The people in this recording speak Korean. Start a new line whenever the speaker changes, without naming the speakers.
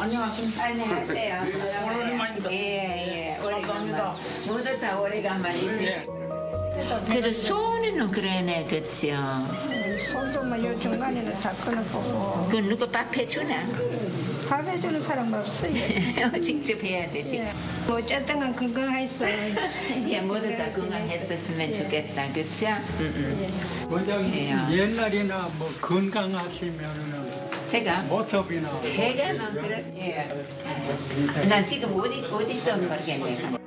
안녕하십니까.
안녕하세요.
오랜만입니다.
예,
감사합니다.
모두 다 오래간만이지. 그래도 소원은 그러네, 그치요.
손도 뭐요 중간에는 다 끊어보고
그 누구 밥 해주나?
밥 해주는 사람 없어요.
직접 해야 되지.
예. 어쨌든 간 건강했어.
예, 모두 다 건강했었으면 좋겠다, 그쵸?
원장님
그래요.
옛날이나 뭐 건강하시면은
제가
모습이나
제가는 그렇습니다. 난 지금 어디 있어 모르겠네.